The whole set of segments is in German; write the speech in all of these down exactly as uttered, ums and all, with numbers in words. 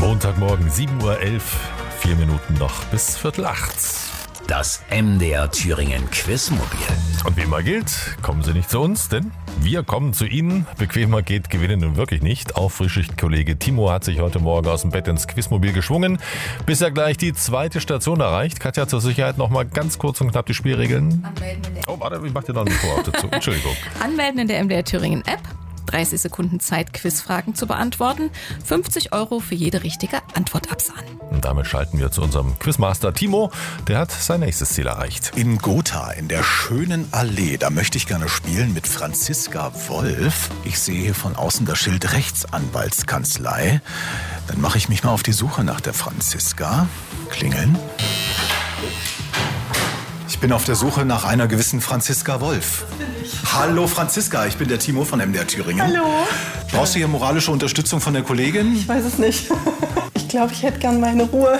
Montagmorgen, sieben Uhr elf, vier Minuten noch bis Viertel acht. Das M D R Thüringen Quizmobil. Und wie immer gilt, kommen Sie nicht zu uns, denn wir kommen zu Ihnen. Bequemer geht gewinnen nun wirklich nicht. Auch Frühschichtkollege Timo hat sich heute Morgen aus dem Bett ins Quizmobil geschwungen, bis er gleich die zweite Station erreicht. Katja, zur Sicherheit noch mal ganz kurz und knapp die Spielregeln. Anmelden in der Oh, warte, ich mach dir noch ein Mikro auf dazu. Entschuldigung. Anmelden in der M D R Thüringen App. dreißig Sekunden Zeit, Quizfragen zu beantworten. fünfzig Euro für jede richtige Antwort absahnen. Und damit schalten wir zu unserem Quizmaster Timo. Der hat sein nächstes Ziel erreicht. In Gotha, in der schönen Allee, da möchte ich gerne spielen mit Franziska Wolf. Ich sehe hier von außen das Schild Rechtsanwaltskanzlei. Dann mache ich mich mal auf die Suche nach der Franziska. Klingeln. Ich bin auf der Suche nach einer gewissen Franziska Wolf. Hallo Franziska, ich bin der Timo von M D R Thüringen. Hallo. Brauchst du hier moralische Unterstützung von der Kollegin? Ich weiß es nicht. Ich glaube, ich hätte gern meine Ruhe.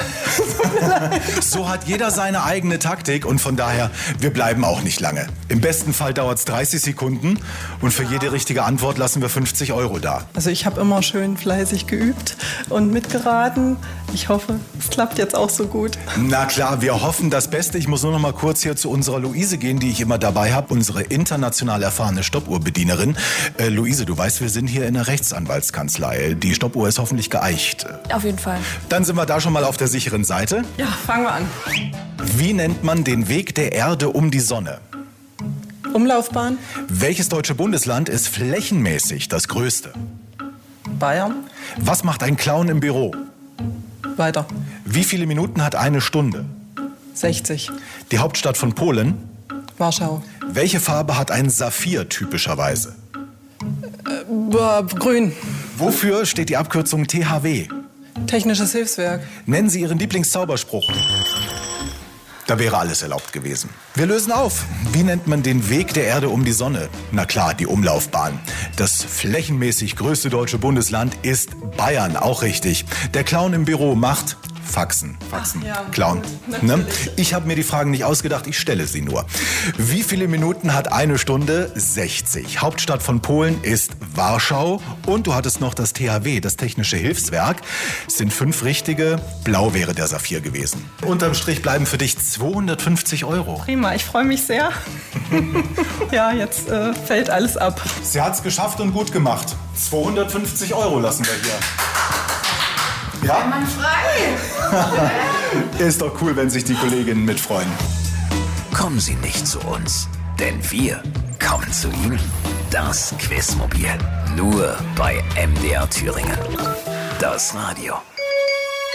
So hat jeder seine eigene Taktik und von daher, wir bleiben auch nicht lange. Im besten Fall dauert es dreißig Sekunden und für jede richtige Antwort lassen wir fünfzig Euro da. Also ich habe immer schön fleißig geübt und mitgeraten. Ich hoffe, es klappt jetzt auch so gut. Na klar, wir hoffen das Beste. Ich muss nur noch mal kurz hier zu unserer Luise gehen, die ich immer dabei habe, unsere international erfahrene Stoppuhrbedienerin. Äh, Luise, du weißt, wir sind hier in der Rechtsanwaltskanzlei. Die Stoppuhr ist hoffentlich geeicht. Auf jeden Fall. Dann sind wir da schon mal auf der sicheren Seite. Ja, fangen wir an. Wie nennt man den Weg der Erde um die Sonne? Umlaufbahn, Welches deutsche Bundesland ist flächenmäßig das größte? Bayern, Was macht ein Clown im Büro? weiter. Wie viele Minuten hat eine Stunde? sechzig, Die Hauptstadt von Polen? Warschau. Welche Farbe hat ein Saphir typischerweise? Äh, grün, Wofür steht die Abkürzung T H W? Technisches Hilfswerk. Nennen Sie Ihren Lieblingszauberspruch. Da wäre alles erlaubt gewesen. Wir lösen auf. Wie nennt man den Weg der Erde um die Sonne? Na klar, die Umlaufbahn. Das flächenmäßig größte deutsche Bundesland ist Bayern, auch richtig. Der Clown im Büro macht Faxen. Faxen. Ach ja, Clown. natürlich. Ne? Ich habe mir die Fragen nicht ausgedacht, ich stelle sie nur. Wie viele Minuten hat eine Stunde? sechzig. Hauptstadt von Polen ist Warschau. Und du hattest noch das T H W, das Technische Hilfswerk. Es sind fünf richtige. Blau wäre der Saphir gewesen. Unterm Strich bleiben für dich zweihundertfünfzig Euro. Prima, ich freue mich sehr. Ja, jetzt äh, fällt alles ab. Sie hat's geschafft und gut gemacht. zweihundertfünfzig Euro lassen wir hier. Ja? Mann frei! Ist doch cool, wenn sich die Kolleginnen mitfreuen. Kommen Sie nicht zu uns, denn wir kommen zu Ihnen. Das Quizmobil. Nur bei M D R Thüringen. Das Radio.